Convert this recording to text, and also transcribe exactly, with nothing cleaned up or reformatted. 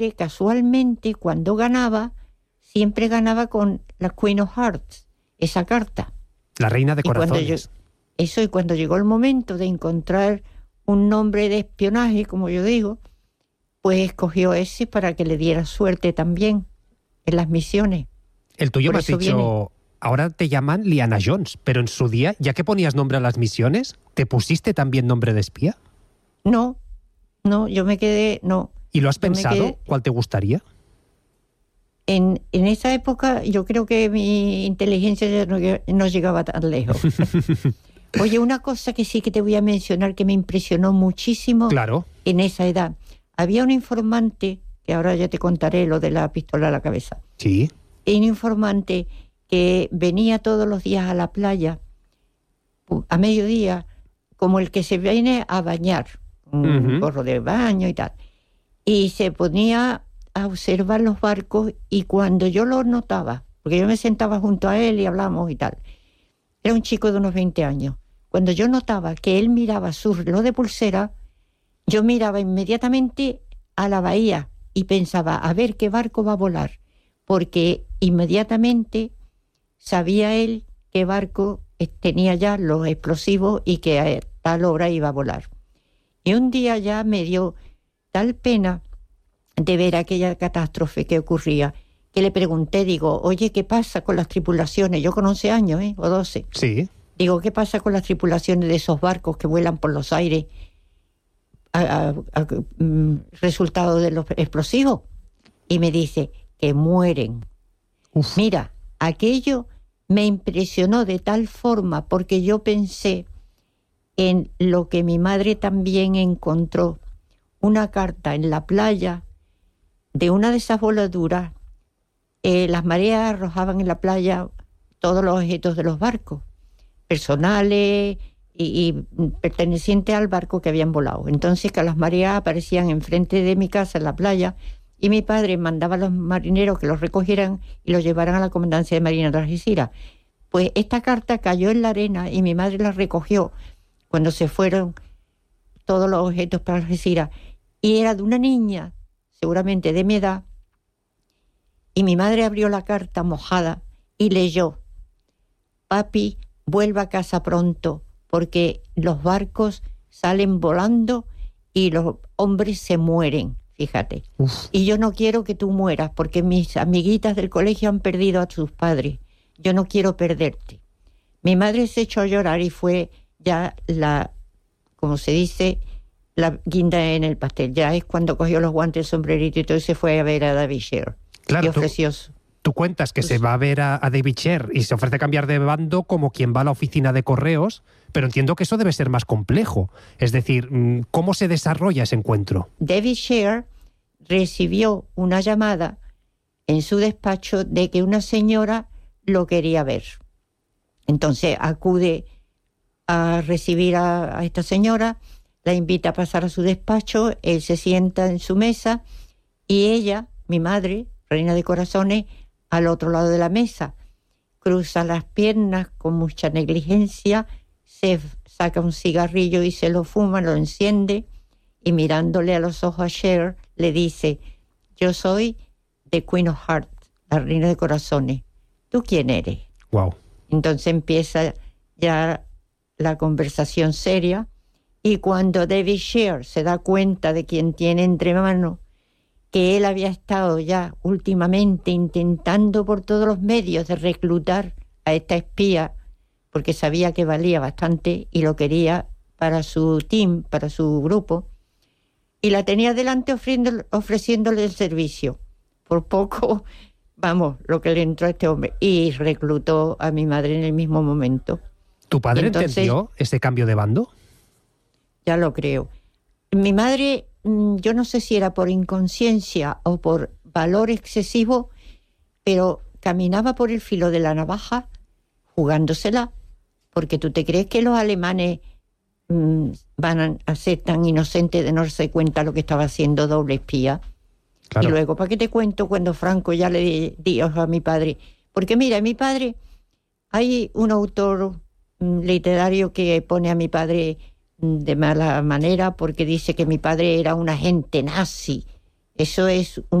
que casualmente cuando ganaba, siempre ganaba con la Queen of Hearts, esa carta. La reina de Y cuando corazones. yo- eso, y cuando llegó el momento de encontrar un nombre de espionaje, como yo digo, pues escogió ese para que le diera suerte también en las misiones. El tuyo Por me has eso dicho, viene. ahora te llaman Liana Jones, pero en su día, ya que ponías nombre a las misiones, ¿te pusiste también nombre de espía? No, no, yo me quedé, no. ¿Y lo has Yo me pensado? quedé- ¿Cuál te gustaría? En, en esa época yo creo que mi inteligencia ya no, no llegaba tan lejos. Oye, una cosa que sí que te voy a mencionar que me impresionó muchísimo Claro. en esa edad. Había un informante, que ahora ya te contaré lo de la pistola a la cabeza, Sí. un informante que venía todos los días a la playa pu- a mediodía, como el que se viene a bañar, un Ujú. gorro de baño y tal, y se ponía a observar los barcos, y cuando yo lo notaba, porque yo me sentaba junto a él y hablamos y tal, era un chico de unos veinte años, cuando yo notaba que él miraba su reloj de pulsera, yo miraba inmediatamente a la bahía y pensaba, a ver qué barco va a volar, porque inmediatamente sabía él qué barco eh, tenía ya los explosivos y que a tal hora iba a volar. Y un día ya me dio tal pena de ver aquella catástrofe que ocurría, que le pregunté, digo, oye, ¿qué pasa con las tripulaciones? Yo con once años, ¿eh? O doce. Sí. Digo, ¿qué pasa con las tripulaciones de esos barcos que vuelan por los aires a, a- a- mm, resultado de los explosivos? Y me dice que mueren. Uf. Mira, aquello me impresionó de tal forma porque yo pensé en lo que mi madre también encontró, una carta en la playa de una de esas voladuras. Eh, las mareas arrojaban en la playa todos los objetos de los barcos, personales y, y pertenecientes al barco que habían volado. Entonces, que las mareas aparecían enfrente de mi casa en la playa, y mi padre mandaba a los marineros que los recogieran y los llevaran a la comandancia de Marina de Algeciras. Pues esta carta cayó en la arena y mi madre la recogió cuando se fueron todos los objetos para Algeciras, y era de una niña, seguramente de mi edad, y mi madre abrió la carta mojada y leyó: papi, vuelva a casa pronto, porque los barcos salen volando y los hombres se mueren, fíjate. Uf. Y yo no quiero que tú mueras, porque mis amiguitas del colegio han perdido a sus padres. Yo no quiero perderte. Mi madre se echó a llorar y fue ya la, como se dice, la guinda en el pastel. Ya es cuando cogió los guantes, el sombrerito y todo, y se fue a ver a David Sher. Claro, y tú- ofreció su- Tú cuentas que Pues- se va a ver a, a David Sher y se ofrece cambiar de bando como quien va a la oficina de correos, pero entiendo que eso debe ser más complejo. Es decir, mm, ¿cómo se desarrolla ese encuentro? David Sher recibió una llamada en su despacho de que una señora lo quería ver. Entonces acude a recibir a, a esta señora, la invita a pasar a su despacho, él se sienta en su mesa y ella, mi madre, reina de corazones, al otro lado de la mesa, cruza las piernas con mucha negligencia, se f- saca un cigarrillo y se lo fuma, lo enciende, y mirándole a los ojos a Cher, le dice: yo soy the Queen of Hearts, la reina de corazones. ¿Tú quién eres? Wow. Entonces empieza ya la conversación seria, y cuando David Sher se da cuenta de quien tiene entre manos, que él había estado ya últimamente intentando por todos los medios de reclutar a esta espía, porque sabía que valía bastante y lo quería para su team, para su grupo, y la tenía delante ofriendo- ofreciéndole el servicio. Por poco, vamos, lo que le entró a este hombre, y reclutó a mi madre en el mismo momento. ¿Tu padre Entonces- entendió ese cambio de bando? Ya lo creo. Mi madre, mm, yo no sé si era por inconsciencia o por valor excesivo, pero caminaba por el filo de la navaja jugándosela, porque tú te crees que los alemanes mm, van a ser tan inocentes de no darse cuenta lo que estaba haciendo doble espía. Claro. Y luego, ¿para qué te cuento cuando Franco ya le dijo a mi padre? Porque mira, mi padre, hay un autor mm, literario que pone a mi padre mm, de mala manera porque dice que mi padre era un agente nazi Eso es un